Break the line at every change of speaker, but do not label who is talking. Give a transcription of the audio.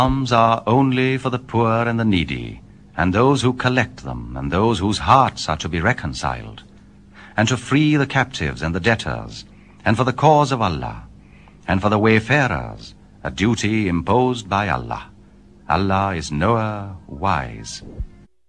Alms are only for the poor and the needy, and those who collect them, and those whose hearts are to be reconciled, and to free the captives and the debtors, and for the cause of Allah, and for the wayfarers, a duty imposed by Allah. Allah is knower, wise.